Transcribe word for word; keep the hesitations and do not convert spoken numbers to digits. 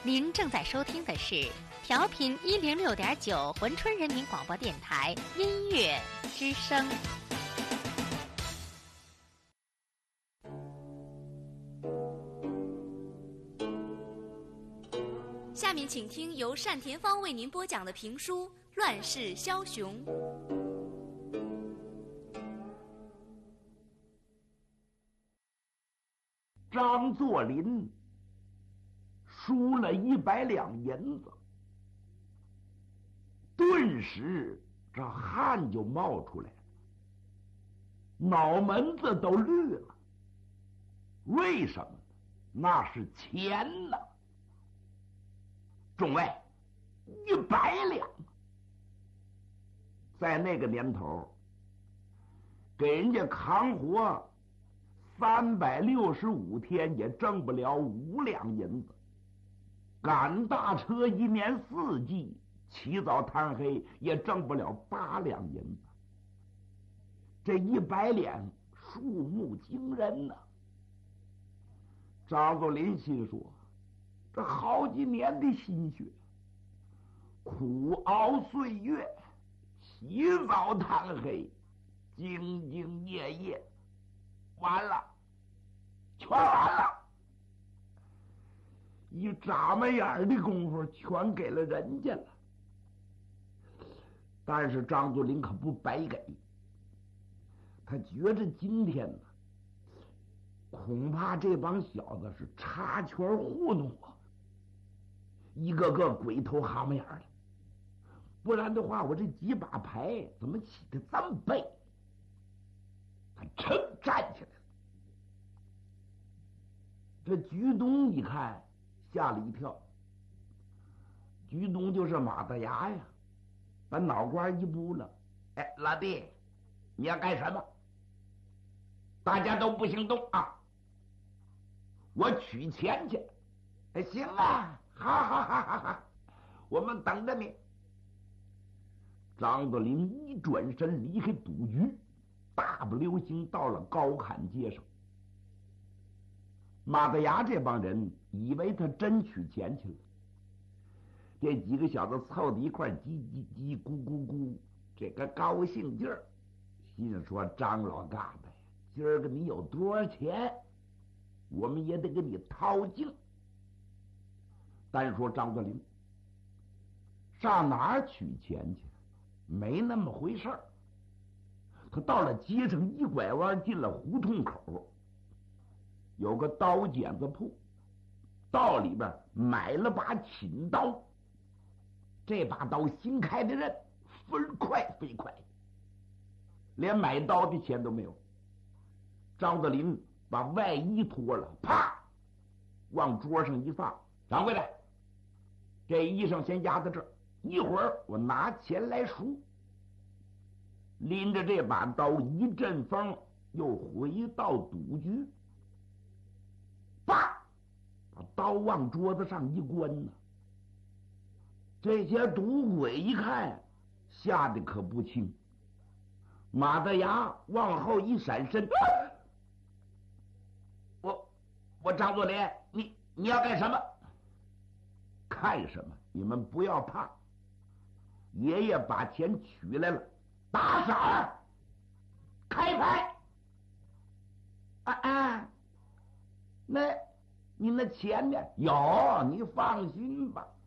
您正在收听的是调频一零六点九珲春人民广播电台音乐之声。下面请听由单田芳为您播讲的评书《乱世枭雄》。 张作霖输了一百两银子，顿时这汗就冒出来了，脑门子都绿了。为什么呢？那是钱呐！众位，一百两，在那个年头，给人家扛活三百六十五天也挣不了五两银子。赶大车一年四季，起早贪黑也挣不了八两银子。这一百两数目惊人呐、啊！张作霖心说，这好几年的心血，苦熬岁月，起早贪黑，兢兢业业，完了，全完了。一眨巴眼的功夫全给了人家了。但是张作霖可不白给，他觉着今天呢，恐怕这帮小子是插圈糊弄我，一个个鬼头蛤蟆眼的，不然的话我这几把牌怎么起得这么背？他噌站起来了。这鞠东一看吓了一跳，鞠东就是马大牙呀，把脑瓜一拨了，哎，老弟，你要干什么？大家都不行动啊！我取钱去。哎，行啊，好好好好好，我们等着你。张作霖一转身离开赌局，大步流星到了高坎街上。马大牙这帮人以为他真取钱去了，这几个小子凑在一块叽叽叽咕咕咕，这个高兴劲儿，心说张老疙瘩呀，今儿个你有多少钱，我们也得给你掏净。单说张作霖上哪儿取钱去？没那么回事儿。他到了街上一拐弯，进了胡同口，有个刀剪子铺，到里边买了把寝刀。这把刀新开的刃，飞快飞快，连买刀的钱都没有。张作霖把外衣脱了，啪往桌上一放，掌柜的，这衣裳先压在这儿，一会儿我拿钱来赎。拎着这把刀一阵风，又回到赌局，啪把刀往桌子上一关呢。这些赌鬼一看，吓得可不轻。马大牙往后一闪身，啊、我我张作霖，你你要干什么？看什么？你们不要怕，爷爷把钱取来了，打色儿，开牌。啊啊，那你那钱呢？有，你放心吧。